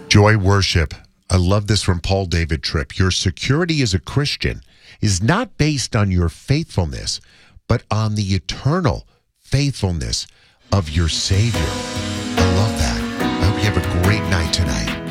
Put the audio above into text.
Joy worship. I love this from Paul David Tripp. Your security as a Christian is not based on your faithfulness, but on the eternal faithfulness of your Savior. I love that. I hope you have a great night tonight.